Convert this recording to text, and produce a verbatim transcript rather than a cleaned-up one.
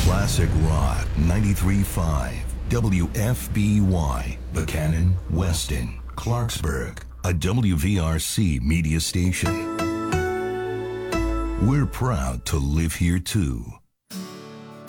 Classic Rock ninety-three point five. W F B Y. Buchanan, Weston, Clarksburg. A W V R C media station. We're proud to live here too.